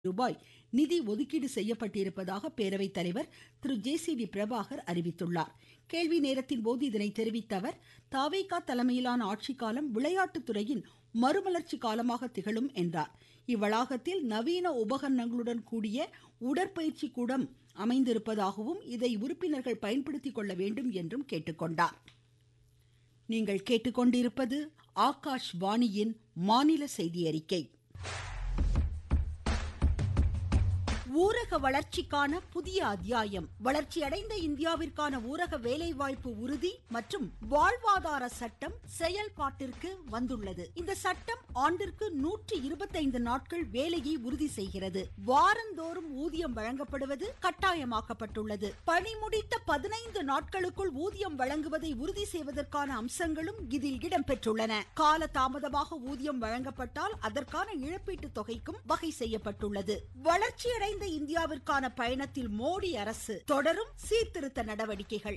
ரூபாய் நிதி ஒதுக்கீடு செய்யப்பட்டிருப்பதாக பேரவைத் தலைவர் திரு ஜே.சி.டி. பிரபாகர் அறிவித்துள்ளார். கேள்வி நேரத்தின் போது இதனை தெரிவித்த அவர், தவேகா தலைமையிலான ஆட்சிக்காலம் விளையாட்டுத்துறையின் மறுமலர்ச்சி காலமாக திகழும் என்றார். இவ்வளாகத்தில் நவீன உபகரணங்களுடன் கூடிய உடற்பயிற்சி கூடம் அமைந்திருப்பதாகவும் இதை உறுப்பினர்கள் பயன்படுத்திக் கொள்ள வேண்டும் என்றும் கேட்டுக்கொண்டார். நீங்கள் கேட்டுக்கொண்டிருப்பது ஆகாஷ்வாணியின் மாநில செய்தி அறிக்கை. ஊரக வளர்ச்சிக்கான புதிய அத்தியாயம். வளர்ச்சியடைந்த இந்தியாவிற்கான ஊரக வேலைவாய்ப்பு உறுதி மற்றும் வாழ்வாதார சட்டம் செயல்பாட்டிற்கு வந்துள்ளது. இந்த சட்டம் ஆண்டிற்கு 125 நாட்கள் வேலையை உறுதி செய்கிறது. வாரந்தோறும் ஊதியம் வழங்கப்படுவது கட்டாயமாக்கப்பட்டுள்ளது. பணி முடித்த 15 நாட்களுக்குள் ஊதியம் வழங்குவதை உறுதி செய்வதற்கான அம்சங்களும் இதில் இடம்பெற்றுள்ளன. கால தாமதமாக ஊதியம் வழங்கப்பட்டால் அதற்கான இழப்பீட்டுத் தொகைக்கும் வகை செய்யப்பட்டுள்ளது. வளர்ச்சியடைந்த இந்தியாவிற்கான பயணத்தில் மோடி அரசு தொடரும் சீர்திருத்த நடவடிக்கைகள்.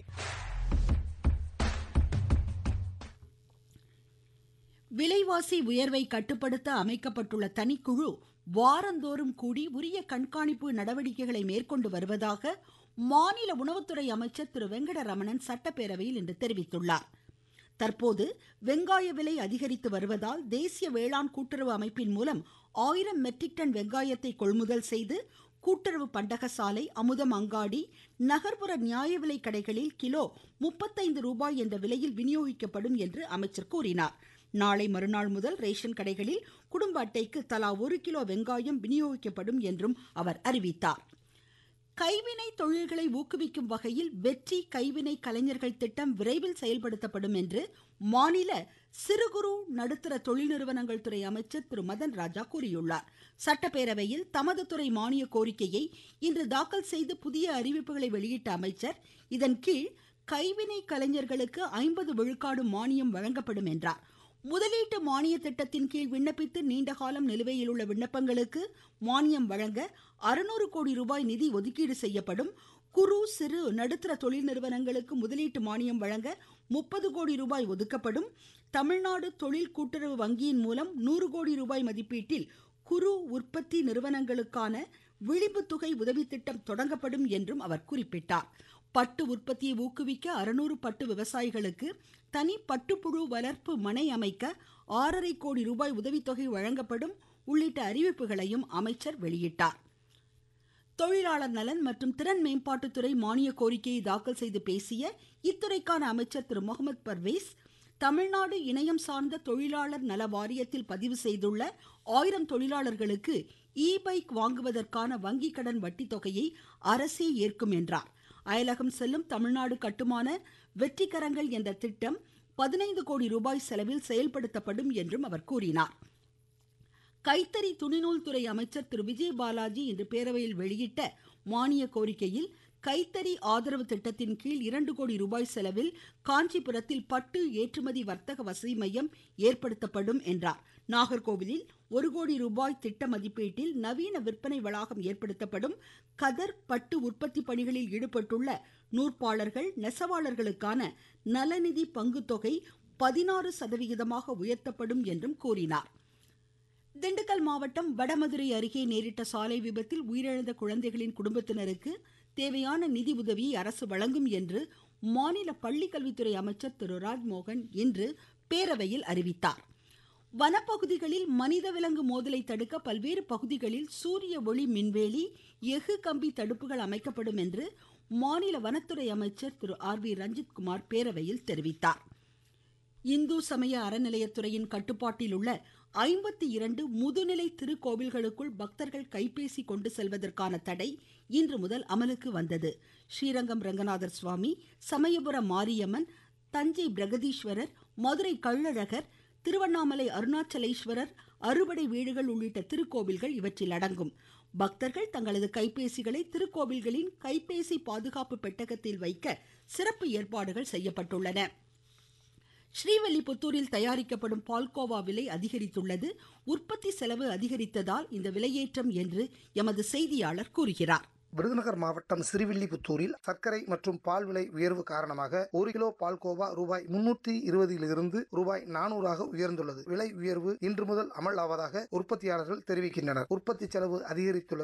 விலைவாசி உயர்வை கட்டுப்படுத்த அமைக்கப்பட்டுள்ள தனிக்குழு வாரந்தோறும் கூடி உரிய கண்காணிப்பு நடவடிக்கைகளை மேற்கொண்டு வருவதாக மாநில உணவுத்துறை அமைச்சர் திரு வெங்கடரமணன் சட்டப்பேரவையில் இன்று தெரிவித்துள்ளார். தற்போது வெங்காய விலை அதிகரித்து வருவதால் தேசிய வேளாண் கூட்டுறவு அமைப்பின் மூலம் 1000 மெட்ரிக் டன் வெங்காயத்தை கொள்முதல் செய்து கூட்டுறவு பண்டகசாலை, அமுதம் அங்காடி, நகர்ப்புற நியாய விலை கடைகளில் கிலோ 35 ரூபாய் என்ற விலையில் விநியோகிக்கப்படும் என்று அமைச்சர் கூறினார். நாளை மறுநாள் முதல் ரேஷன் கடைகளில் குடும்ப அட்டைக்கு தலா 1 கிலோ வெங்காயம் விநியோகிக்கப்படும் என்றும் அவர் அறிவித்தார். கைவினை தொழில்களை ஊக்குவிக்கும் வகையில் வெற்றி கைவினை கலைஞர்கள் திட்டம் விரைவில் செயல்படுத்தப்படும் என்று மாநில சிறு குறு நடுத்தர தொழில் நிறுவனங்கள் துறை அமைச்சர் திரு மதன் ராஜா கூறியுள்ளார். சட்டப்பேரவையில் தமது துறை மானிய கோரிக்கையை இன்று தாக்கல் செய்து புதிய அறிவிப்புகளை வெளியிட்ட அமைச்சர், இதன் கீழ் கைவினை கலைஞர்களுக்கு 50 விழுக்காடு மானியம் வழங்கப்படும் என்றார். முதலீட்டு மானிய திட்டத்தின் கீழ் விண்ணப்பித்து நீண்டகாலம் நிலுவையில் உள்ள விண்ணப்பங்களுக்கு மானியம் வழங்க 600 கோடி ரூபாய் நிதி ஒதுக்கீடு செய்யப்படும். குறு சிறு நடுத்தர தொழில் நிறுவனங்களுக்கு முதலீட்டு மானியம் வழங்க 30 கோடி ரூபாய் ஒதுக்கப்படும். தமிழ்நாடு தொழில் கூட்டுறவு வங்கியின் மூலம் 100 கோடி ரூபாய் மதிப்பீட்டில் குறு உற்பத்தி நிறுவனங்களுக்கான விளிம்பு தொகை உதவி திட்டம் தொடங்கப்படும் என்றும் அவர் குறிப்பிட்டார். பட்டு உற்பத்தியை ஊக்குவிக்க 600 பட்டு விவசாயிகளுக்கு தனி பட்டுப்புழு வளர்ப்பு மனை அமைக்க 6.5 கோடி ரூபாய் உதவித்தொகை வழங்கப்படும் உள்ளிட்ட அறிவிப்புகளையும் அமைச்சர் வெளியிட்டார். தொழிலாளர் நலன் மற்றும் திறன் மேம்பாட்டுத்துறை மானிய கோரிக்கையை தாக்கல் செய்து பேசிய இத்துறைக்கான அமைச்சர் திரு முகமது பர்வேஸ், தமிழ்நாடு இணையம் சார்ந்த தொழிலாளர் நல வாரியத்தில் பதிவு செய்துள்ள 1000 தொழிலாளர்களுக்கு இ-பைக் வாங்குவதற்கான வங்கி கடன் வட்டி தொகையை அரசே ஏற்கும் என்றார். அயலகம் செல்லும் தமிழ்நாடு கட்டுமான வெற்றிக்கரங்கள் என்ற திட்டம் 15 கோடி ரூபாய் செலவில் செயல்படுத்தப்படும் என்றும் அவர் கூறினார். கைத்தறி துணிநூல் துறை அமைச்சர் திரு விஜய் பாலாஜி இன்று பேரவையில் வெளியிட்ட மானிய கோரிக்கையில் கைத்தறி ஆதரவு திட்டத்தின் கீழ் 2 கோடி ரூபாய் செலவில் காஞ்சிபுரத்தில் பட்டு ஏற்றுமதி வர்த்தக வசதி மையம் ஏற்படுத்தப்படும் என்றார். நாகர்கோவிலில் 1 கோடி ரூபாய் திட்ட மதிப்பீட்டில் நவீன விற்பனை வளாகம் ஏற்படுத்தப்படும். கதர் பட்டு உற்பத்தி பணிகளில் ஈடுபட்டுள்ள நூற்பாளர்கள் நெசவாளர்களுக்கான நலநிதி பங்குத்தொகை 16% உயர்த்தப்படும் என்றும் கூறினார். திண்டுக்கல் மாவட்டம் வடமதுரை அருகே நேரிட்ட சாலை விபத்தில் உயிரிழந்த குழந்தைகளின் குடும்பத்தினருக்கு தேவையான நிதி உதவியை அரசு வழங்கும் என்று மாநில பள்ளிக்கல்வித்துறை அமைச்சர் திரு ராஜ்மோகன் இன்று பேரவையில் அறிவித்தார். வனப்பகுதிகளில் மனித விலங்கு மோதலை தடுக்க பல்வேறு பகுதிகளில் சூரிய ஒளி மின்வேலி, எஃகு கம்பி தடுப்புகள் அமைக்கப்படும் என்று மாநில வனத்துறை அமைச்சர் திரு ஆர்.வி. ரஞ்சித்குமார் பேரவையில் தெரிவித்தார். இந்து சமய அறநிலையத்துறையின் கட்டுப்பாட்டில் உள்ள 52 முதுநிலை திருக்கோவில்களுக்குள் பக்தர்கள் கைபேசி கொண்டு செல்வதற்கான தடை இன்று முதல் அமலுக்கு வந்தது. ஸ்ரீரங்கம் ரங்கநாதர் சுவாமி, சமயபுரம் மாரியம்மன், தஞ்சை பிரகதீஸ்வரர், மதுரை கள்ளழகர், திருவண்ணாமலை அருணாச்சலேஸ்வரர், அறுபடை வீடுகள் உள்ளிட்ட திருக்கோவில்கள் இவற்றில் அடங்கும். பக்தர்கள் தங்களது கைபேசிகளை திருக்கோவில்களின் கைபேசி பாதுகாப்பு பெட்டகத்தில் வைக்க சிறப்பு ஏற்பாடுகள் செய்யப்பட்டுள்ளன. ஸ்ரீவில்லிபுத்தூரில் தயாரிக்கப்படும் பால்கோவா விலை அதிகரித்துள்ளது. உற்பத்தி செலவு அதிகரித்ததால் இந்த விலையேற்றம் என்று எமது செய்தியாளர் கூறுகிறார். விருதுநகர் மாவட்டம் சிறுவில்லிபுத்தூரில் சர்க்கரை மற்றும் பால் விலை உயர்வு காரணமாக 1 கிலோ பால்கோவா ரூபாய் 320 ரூபாய் 400 உயர்ந்துள்ளது. விலை உயர்வு இன்று முதல் அமல் ஆவதாக உற்பத்தியாளர்கள் தெரிவிக்கின்றனர். உற்பத்தி செலவு அதிகரித்துள்ள